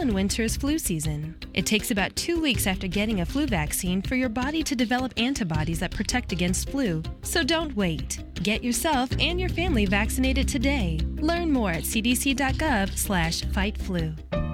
and winter is flu season. It takes about 2 weeks after getting a flu vaccine for your body to develop antibodies that protect against flu. So don't wait. Get yourself and your family vaccinated today. Learn more at cdc.gov/fightflu.